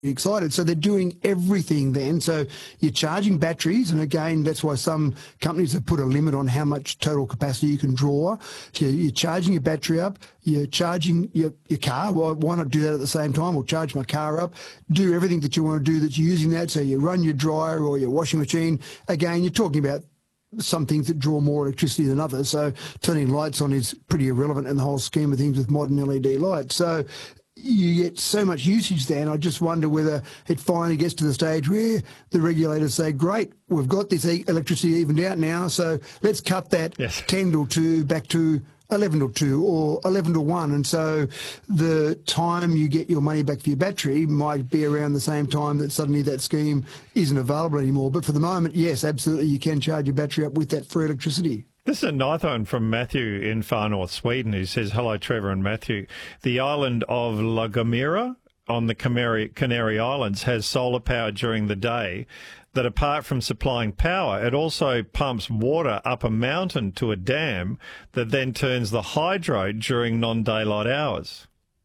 excited. So they're doing everything then. So you're charging batteries, and again, that's why some companies have put a limit on how much total capacity you can draw. So you're charging your battery up, you're charging your car. Well, why not do that at the same time? Or charge my car up, do everything that you want to do that's using that. So you run your dryer or your washing machine. Again, you're talking about some things that draw more electricity than others. So turning lights on is pretty irrelevant in the whole scheme of things with modern LED lights. So you get so much usage there, and I just wonder whether it finally gets to the stage where the regulators say, great, we've got this electricity evened out now, so let's cut that 10 till 2 back to 11 till 2 or 11 till 1. And so the time you get your money back for your battery might be around the same time that suddenly that scheme isn't available anymore. But for the moment, yes, absolutely, you can charge your battery up with that free electricity. This is a nice one from Matthew in far north Sweden, who says, hello, Trevor and Matthew. The island of La Gomera on the Canary Islands has solar power during the day that, apart from supplying power, it also pumps water up a mountain to a dam that then turns the hydro during non-daylight hours.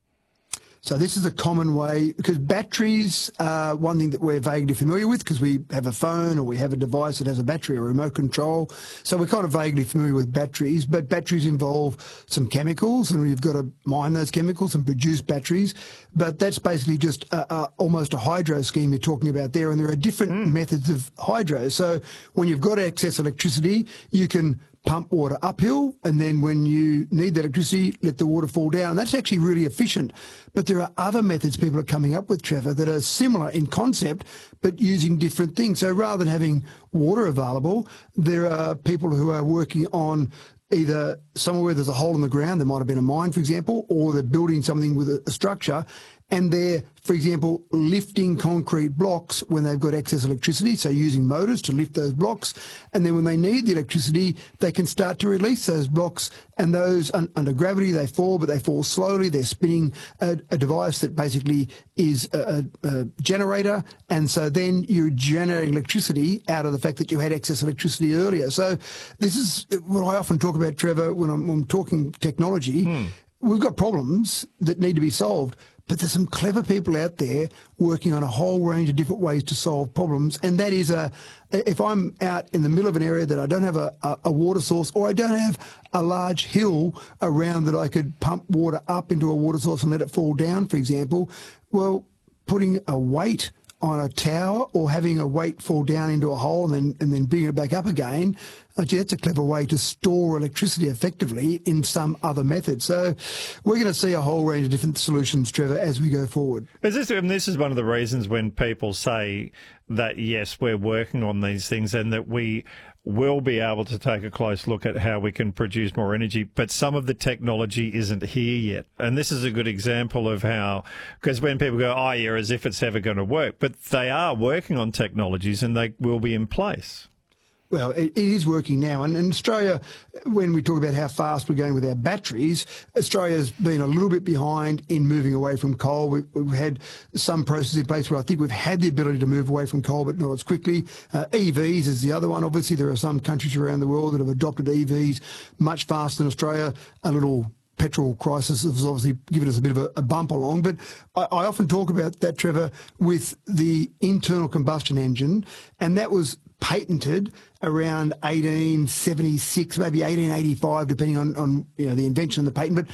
So this is a common way, because batteries are one thing that we're vaguely familiar with because we have a phone or we have a device that has a battery or remote control. So we're kind of vaguely familiar with batteries, but batteries involve some chemicals, and we've got to mine those chemicals and produce batteries. But that's basically just almost a hydro scheme you're talking about there, and there are different methods of hydro. So when you've got excess electricity, you can pump water uphill, and then when you need the electricity, let the water fall down. That's actually really efficient. But there are other methods people are coming up with, Trevor, that are similar in concept, but using different things. So rather than having water available, there are people who are working on either somewhere where there's a hole in the ground, there might have been a mine, for example, or they're building something with a structure, and they're, for example, lifting concrete blocks when they've got excess electricity, so using motors to lift those blocks. And then when they need the electricity, they can start to release those blocks, and those under gravity, they fall, but they fall slowly. They're spinning a device that basically is a generator, and so then you're generating electricity out of the fact that you had excess electricity earlier. So this is what I often talk about, Trevor, when I'm talking technology. We've got problems that need to be solved, but there's some clever people out there working on a whole range of different ways to solve problems. And that is, if I'm out in the middle of an area that I don't have a water source, or I don't have a large hill around that I could pump water up into a water source and let it fall down, for example, well, putting a weight on a tower or having a weight fall down into a hole and then bring it back up again, actually, that's a clever way to store electricity effectively in some other method. So we're going to see a whole range of different solutions, Trevor, as we go forward. This is one of the reasons when people say that, yes, we're working on these things and that we will be able to take a close look at how we can produce more energy, but some of the technology isn't here yet. And this is a good example of how, because when people go, oh, yeah, as if it's ever going to work, but they are working on technologies and they will be in place. Well, it is working now. And in Australia, when we talk about how fast we're going with our batteries, Australia's been a little bit behind in moving away from coal. We've had some processes in place where I think we've had the ability to move away from coal, but not as quickly. EVs is the other one. Obviously, there are some countries around the world that have adopted EVs much faster than Australia. A little petrol crisis has obviously given us a bit of a bump along. But I often talk about that, Trevor, with the internal combustion engine, and that was patented around 1876, maybe 1885, depending on the invention of the patent. But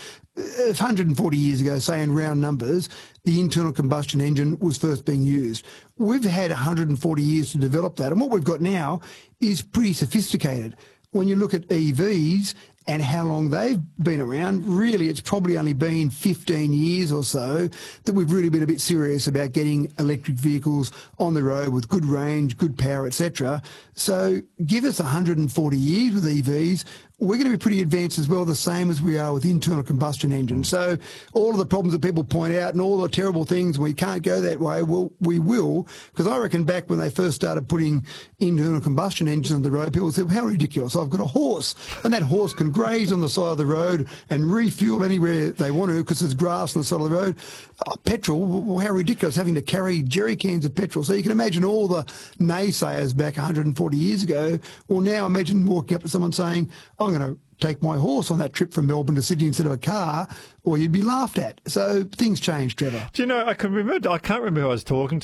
140 years ago, say in round numbers, the internal combustion engine was first being used. We've had 140 years to develop that, and what we've got now is pretty sophisticated. When you look at EVs and how long they've been around, really it's probably only been 15 years or so that we've really been a bit serious about getting electric vehicles on the road with good range, good power, etc. So give us 140 years with EVs, we're going to be pretty advanced as well, the same as we are with internal combustion engines. So all of the problems that people point out and all the terrible things, we can't go that way, well, we will, because I reckon back when they first started putting internal combustion engines on the road, people said, well, how ridiculous, I've got a horse, and that horse can graze on the side of the road and refuel anywhere they want to because there's grass on the side of the road. Petrol, well, how ridiculous, having to carry jerry cans of petrol. So you can imagine all the naysayers back 140 years ago. Well, now imagine walking up to someone saying, I'm going to take my horse on that trip from Melbourne to Sydney instead of a car, or you'd be laughed at. So things change, Trevor. Do you know, I can't remember who I was talking